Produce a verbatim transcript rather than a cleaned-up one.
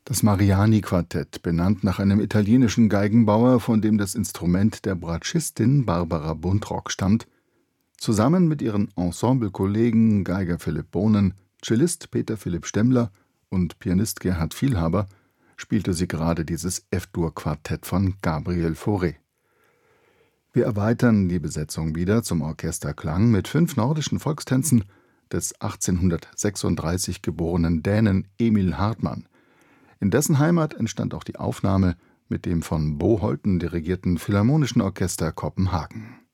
Das Mariani-Quartett, benannt nach einem italienischen Geigenbauer, von dem das Instrument der Bratschistin Barbara Buntrock stammt, zusammen mit ihren Ensemblekollegen Geiger Philipp Bohnen, Cellist Peter Philipp Stemmler und Pianist Gerhard Vielhaber, spielte sie gerade dieses F-Dur-Quartett von Gabriel Fauré. Wir erweitern die Besetzung wieder zum Orchesterklang mit fünf nordischen Volkstänzen des achtzehnhundertsechsunddreißig geborenen Dänen Emil Hartmann. In dessen Heimat entstand auch die Aufnahme mit dem von Bo Holten dirigierten Philharmonischen Orchester Kopenhagen.